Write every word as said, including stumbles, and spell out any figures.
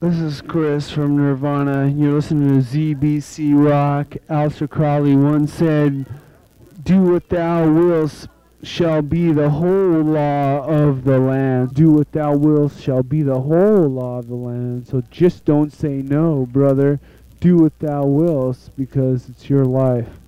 This is Chris from Nirvana. You're listening to Z B C Rock. Aleister Crowley once said, "Do what thou wilt shall be the whole law of the land. Do what thou wilt shall be the whole law of the land." So just don't say no, brother. Do what thou wilt because it's your life.